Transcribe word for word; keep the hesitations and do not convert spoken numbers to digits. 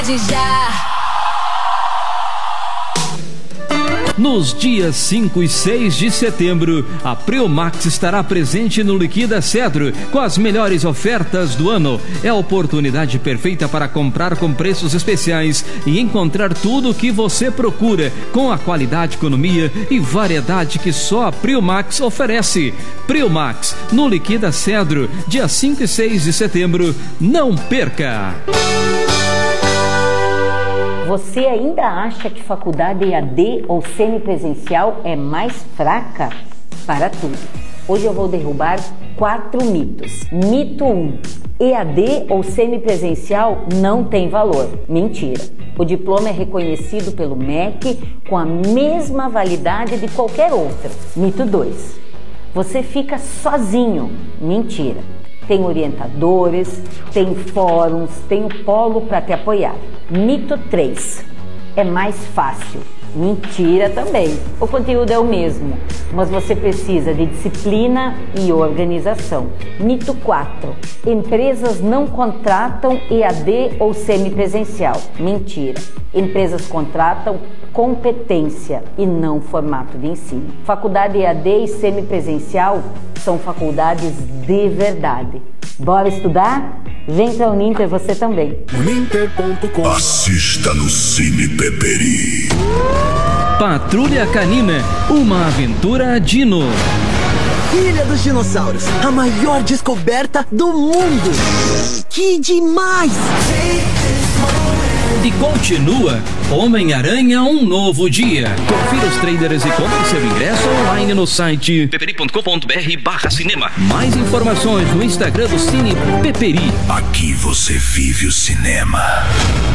De já. Nos dias cinco e seis de setembro, a Priomax estará presente no Liquida Cedro com as melhores ofertas do ano. É a oportunidade perfeita para comprar com preços especiais e encontrar tudo o que você procura, com a qualidade, economia e variedade que só a Priomax oferece. Priomax, no Liquida Cedro, dia cinco e seis de setembro. Não perca! Você ainda acha que faculdade E A D ou semipresencial é mais fraca? Para tudo. Hoje eu vou derrubar quatro mitos. Mito um. E A D ou semipresencial não tem valor. Mentira. O diploma é reconhecido pelo M E C com a mesma validade de qualquer outro. Mito dois. Você fica sozinho. Mentira. Tem orientadores, tem fóruns, tem o polo para te apoiar. Mito três. É mais fácil. Mentira também. O conteúdo é o mesmo, mas você precisa de disciplina e organização. Mito quatro. Empresas não contratam E A D ou semipresencial. Mentira. Empresas contratam competência e não formato de ensino. Faculdade E A D e semipresencial são faculdades de verdade. Bora estudar? Vem pra Uninter você também. Uninter ponto com. Assista no Cine Peperi. Patrulha Canina, uma aventura Dino. Ilha dos Dinossauros, a maior descoberta do mundo. Que demais! E continua Homem-Aranha, um novo dia. Confira os trailers e compre seu ingresso online no site peperi ponto com ponto br barra cinema. Mais informações no Instagram do Cine Peperi. Aqui você vive o cinema.